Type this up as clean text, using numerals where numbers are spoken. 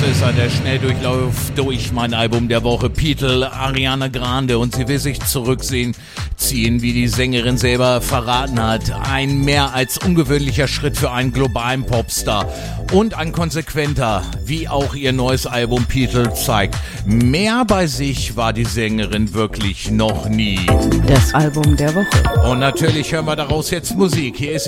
ist der Schnelldurchlauf durch mein Album der Woche. Petal, Ariana Grande, und sie will sich ziehen, wie die Sängerin selber verraten hat. Ein mehr als ungewöhnlicher Schritt für einen globalen Popstar und ein konsequenter, wie auch ihr neues Album Petal zeigt. Mehr bei sich war die Sängerin wirklich noch nie. Das Album der Woche. Und natürlich hören wir daraus jetzt Musik. Hier ist